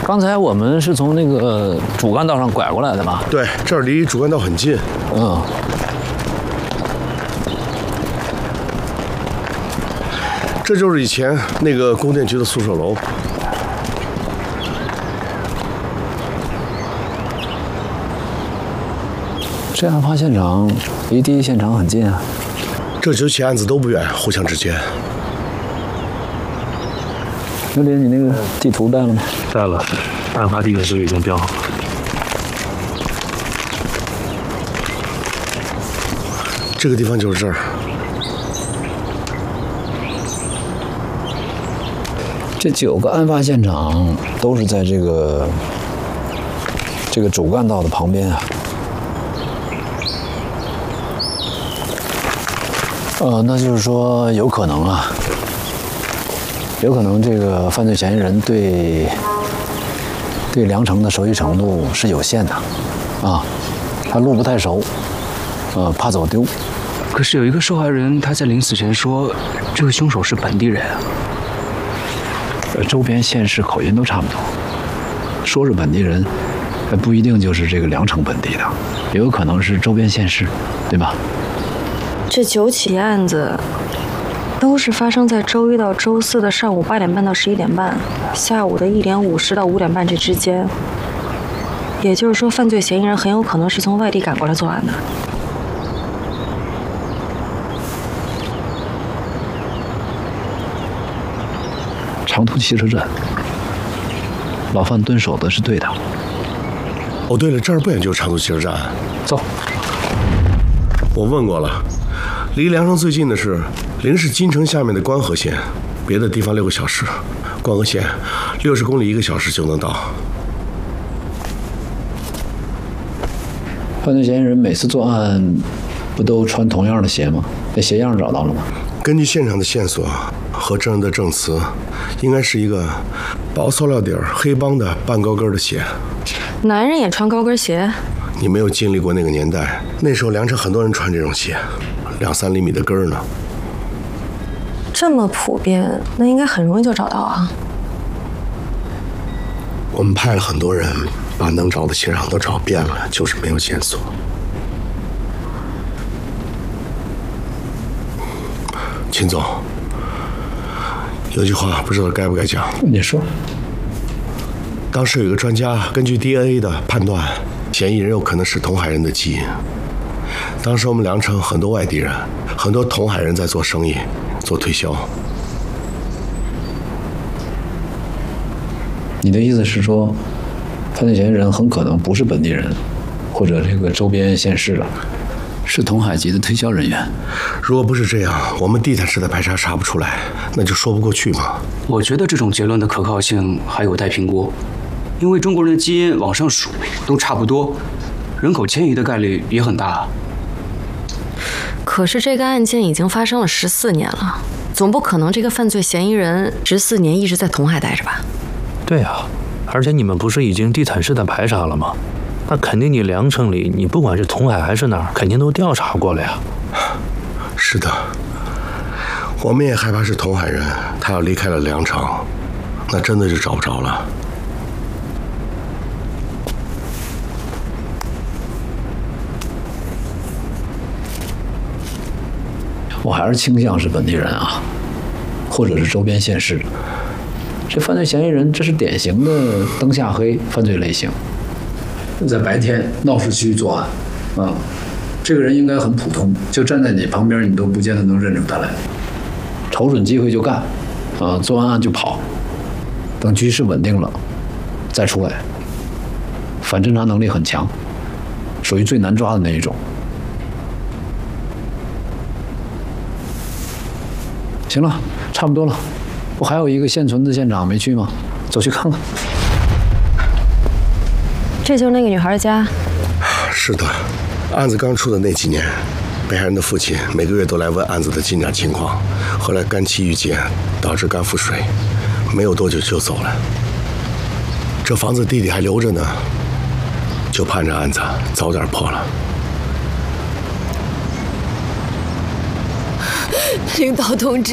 刚才我们是从那个主干道上拐过来的吧？ 对，这儿离主干道很近。 嗯。 这就是以前那个供电局的宿舍楼。 这案发现场离第一现场很近啊。 这9起案子都不远，互相之间。 刘林，你那个地图带了吗？ 带了，案发地点就已经标好了。 这个地方就是这儿。 这9个案发现场都是在这个主干道的旁边啊。那就是说有可能啊。有可能这个犯罪嫌疑人对梁城的熟悉程度是有限的，啊，他路不太熟，怕走丢。 可是有一个受害人，他在临死前说，这个凶手是本地人啊。 周边县市口音都差不多，说是本地人，还不一定就是这个梁城本地的，也有可能是周边县市，对吧？ 这9起案子。都是发生在周1到周4的上午8点半到11点半，下午的1点50到5点半这之间。也就是说，犯罪嫌疑人很有可能是从外地赶过来作案的。 长途汽车站，老范蹲守的是对的。 哦，对了，这儿不远就是长途汽车站。 走。 我问过了，离梁城最近的是临市金城下面的关河县，别的地方6个小时，关河县60公里1个小时就能到。 犯罪嫌疑人每次作案不都穿同样的鞋吗？那鞋样找到了吗？ 根据现场的线索和证人的证词，应该是一个薄塑料底儿、黑帮的半高跟的鞋。 男人也穿高跟鞋？ 你没有经历过那个年代，那时候梁城很多人穿这种鞋，2、3厘米的跟儿呢。 这么普遍，那应该很容易就找到啊。 我们派了很多人，把能找的现场都找遍了，就是没有线索。秦总，有句话不知道该不该讲。 你说。 当时有一个专家根据 DNA 的判断，嫌疑人有可能是同海人的基因。当时我们梁城很多外地人，很多同海人在做生意、做推销。 你的意思是说，犯罪嫌疑人很可能不是本地人，或者这个周边县市的，是同海籍的推销人员？ 如果不是这样，我们地毯式的排查查不出来，那就说不过去嘛。 我觉得这种结论的可靠性还有待评估，因为中国人的基因往上数都差不多，人口迁移的概率也很大。 可是这个案件已经发生了14年了，总不可能这个犯罪嫌疑人14年一直在同海待着吧？ 对啊，而且你们不是已经地毯式的排查了吗？那肯定你梁城里，你不管是同海还是哪儿，肯定都调查过了呀。 是的，我们也害怕是同海人，他要离开了梁城，那真的就找不着了。 我还是倾向是本地人啊，或者是周边县市。这犯罪嫌疑人，这是典型的灯下黑犯罪类型，在白天闹市区作案，啊，这个人应该很普通，就站在你旁边，你都不见得能认出他来。瞅准机会就干，啊，做完案就跑，等局势稳定了再出来。反侦查能力很强，属于最难抓的那一种。行了，差不多了。不还有一个现存的现场没去吗？走去看看。 这就是那个女孩的家。 是的，案子刚出的那几年，被害人的父亲每个月都来问案子的进展情况，后来肝气郁结，导致肝腹水，没有多久就走了。这房子弟弟还留着呢，就盼着案子早点破了。 领导同志。